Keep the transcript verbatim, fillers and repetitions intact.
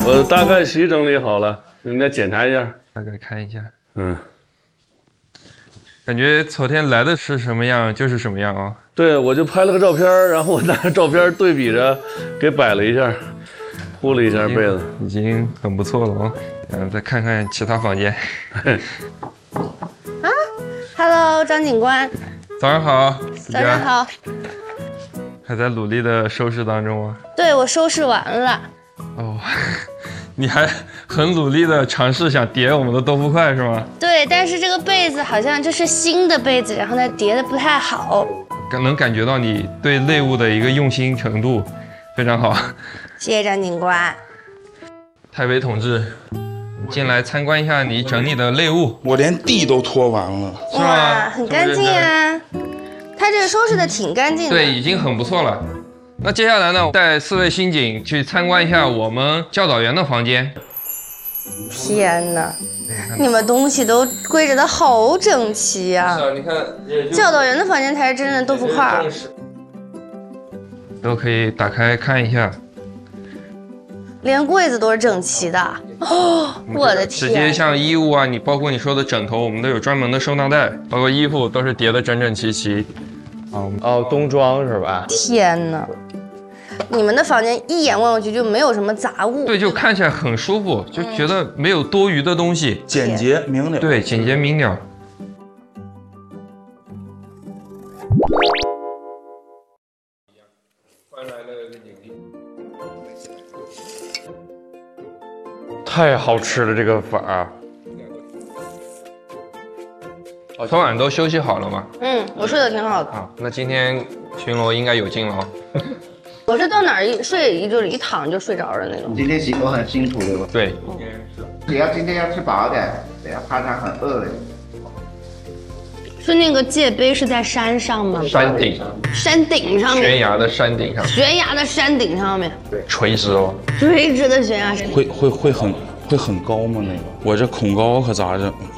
我大概席整理好了，你再检查一下， 大概看一下。 嗯， 感觉昨天来的是什么样就是什么样啊。 对，我就拍了个照片，然后我拿着照片对比着给摆了一下，铺了一下被子， 已经很不错了哦。嗯，再看看其他房间。 啊 ，Hello， 张警官。 早上好。 早上好。 还在努力的收拾当中啊。 对，我收拾完了。 哦，你还很努力的尝试想叠我们的豆腐块是吗？对， 但是这个被子好像就是新的被子，然后呢叠的不太好。 能感觉到你对内务的一个用心程度，非常好。 谢谢张警官。 太尉同志，进来参观一下你整理的内务。 我连地都拖完了， 是吗？ 哇，很干净啊。他这个收拾的挺干净的。 对，已经很不错了。那接下来呢，带四位刑警去参观一下我们教导员的房间。 天哪，你们东西都归置的好整齐啊！ 是啊，你看， 教导员的房间才是真正的豆腐块。 都可以打开看一下， 连柜子都是整齐的。哦，我的天！ 直接像衣物啊，你包括你说的枕头，我们都有专门的收纳袋，包括衣服都是叠得整整齐齐。 哦哦，冬装是吧？ 天哪！你们的房间一眼望过去就没有什么杂物， 对，就看起来很舒服，就觉得没有多余的东西， 简洁明了。 对，简洁明了。 太好吃了这个粉儿。 哦，昨晚都休息好了吗？ 嗯，我睡得挺好的。 啊，那今天巡逻应该有劲了哦。 我是到哪儿一睡就是一躺就睡着了那种。 今天行动很辛苦的吧？ 对， 只要今天要吃饱点，等下怕他很饿的。 是那个界碑是在山上吗？ 山顶， 山顶上面。 悬崖的山顶上。 悬崖的山顶上面。 对，垂直哦。 垂直的悬崖山。 会会会很会很高吗？那个我这恐高可咋整？